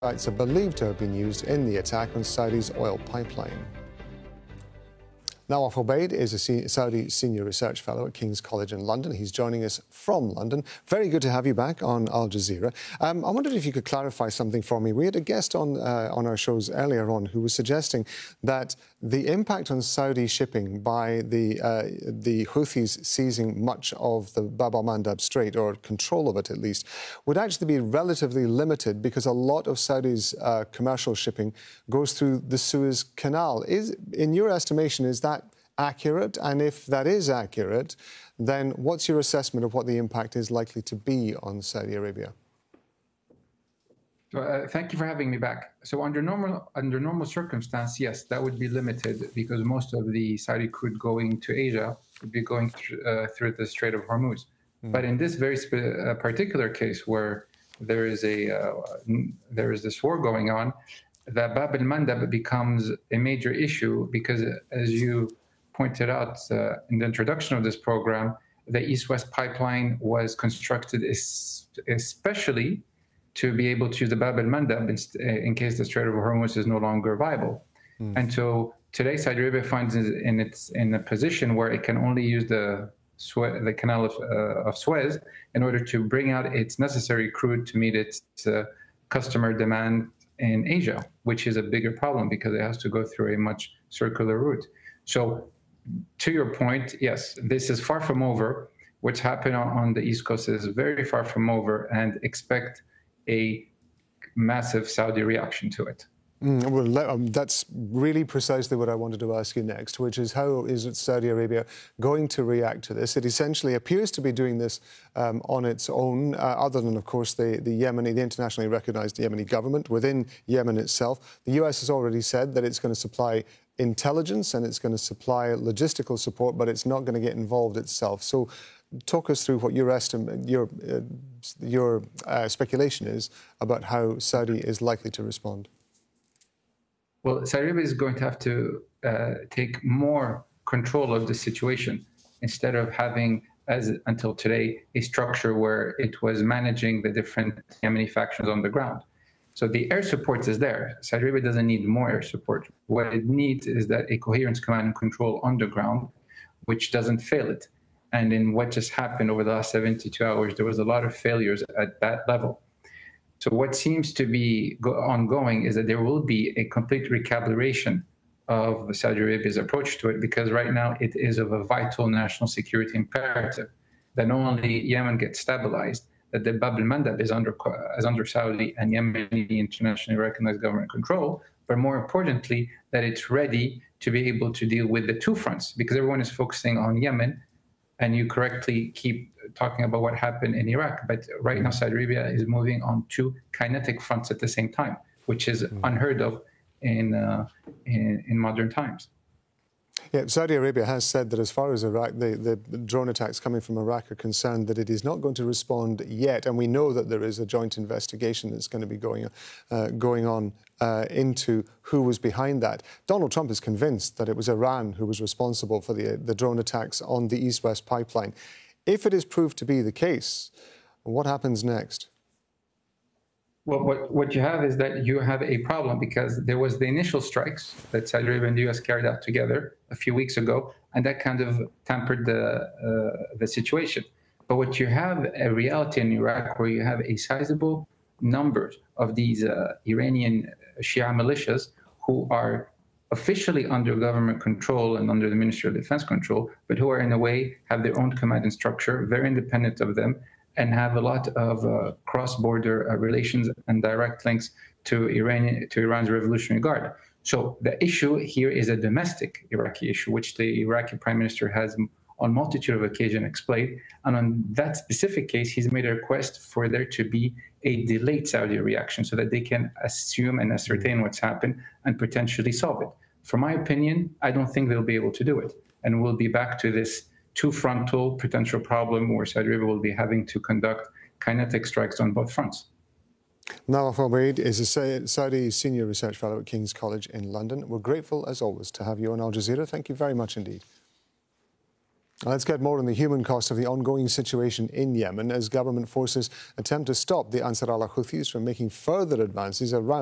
Sites are believed to have been used in the attack on Saudi's oil pipeline. Nawaf Obaid is a Saudi Senior Research Fellow at King's College in London. He's joining us from London. Very good to have you back on Al Jazeera. I wondered if you could clarify something for me. We had a guest on our shows earlier on who was suggesting that the impact on Saudi shipping by the Houthis seizing much of the Bab al-Mandab Strait, or control of it at least, would actually be relatively limited because a lot of Saudi's commercial shipping goes through the Suez Canal. In your estimation, is that accurate? And if that is accurate, then what's your assessment of what the impact is likely to be on Saudi Arabia? Thank you for having me back. So under normal circumstance, yes, that would be limited because most of the Saudi crude going to Asia would be going through the Strait of Hormuz. But in this very particular case where there is this war going on, the Bab al-Mandab becomes a major issue because, as you pointed out in the introduction of this program, the East-West pipeline was constructed especially to be able to use the Bab al-Mandab in case the Strait of Hormuz is no longer viable. And so today, Saudi Arabia finds in a position where it can only use the Canal of Suez in order to bring out its necessary crude to meet its customer demand in Asia, which is a bigger problem because it has to go through a much circular route. So to your point, yes, this is far from over. What's happened on the East Coast is very far from over, and expect a massive Saudi reaction to it. Well, that's really precisely what I wanted to ask you next, which is how is Saudi Arabia going to react to this? It essentially appears to be doing this on its own, other than, of course, the internationally recognized Yemeni government within Yemen itself. The US has already said that it's going to supply intelligence and it's going to supply logistical support, but it's not going to get involved itself. So talk us through what your speculation is about how Saudi is likely to respond. Well, Saudi Arabia is going to have to take more control of the situation instead of having, as until today, a structure where it was managing the different Yemeni factions on the ground. So the air support is there. Saudi Arabia doesn't need more air support. What it needs is that a coherent command and control on the ground, which doesn't fail it. And in what just happened over the last 72 hours, there was a lot of failures at that level. So what seems to be ongoing is that there will be a complete recalibration of Saudi Arabia's approach to it, because right now it is of a vital national security imperative that not only Yemen gets stabilized, that the Bab al-Mandab is under Saudi and Yemeni internationally recognized government control, but more importantly, that it's ready to be able to deal with the two fronts, because everyone is focusing on Yemen, and you correctly keep talking about what happened in Iraq. But right now, Saudi Arabia is moving on two kinetic fronts at the same time, which is unheard of in modern times. Yeah, Saudi Arabia has said that as far as Iraq, the drone attacks coming from Iraq are concerned, that it is not going to respond yet. And we know that there is a joint investigation that's going to be going on into who was behind that. Donald Trump is convinced that it was Iran who was responsible for the drone attacks on the East-West pipeline. If it is proved to be the case, what happens next? Well, what you have is that you have a problem, because there was the initial strikes that Saudi Arabia and the U.S. carried out together a few weeks ago, and that kind of tempered the situation. But what you have a reality in Iraq where you have a sizable number of these Iranian Shia militias who are officially under government control and under the Ministry of Defense control, but who are in a way have their own command and structure, very independent of them, and have a lot of cross-border relations and direct links to Iran's Revolutionary Guard. So the issue here is a domestic Iraqi issue, which the Iraqi Prime Minister has on multitude of occasions explained. And on that specific case, he's made a request for there to be a delayed Saudi reaction so that they can assume and ascertain what's happened and potentially solve it. From my opinion, I don't think they'll be able to do it. And we'll be back to this two-frontal potential problem where Saudi Arabia will be having to conduct kinetic strikes on both fronts. Nawaf Obaid is a Saudi Senior Research Fellow at King's College in London. We're grateful, as always, to have you on Al Jazeera. Thank you very much indeed. Let's get more on the human cost of the ongoing situation in Yemen as government forces attempt to stop the Ansar Allah Houthis from making further advances around